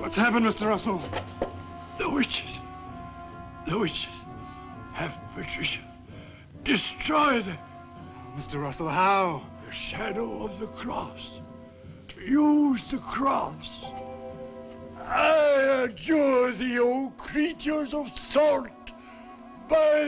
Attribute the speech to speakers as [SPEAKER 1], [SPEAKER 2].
[SPEAKER 1] What's happened, Mr. Russell?
[SPEAKER 2] The witches have Patricia. Destroy them.
[SPEAKER 1] Mr. Russell, how?
[SPEAKER 2] The shadow of the cross. Use the cross. I adjure thee, O creatures of salt, by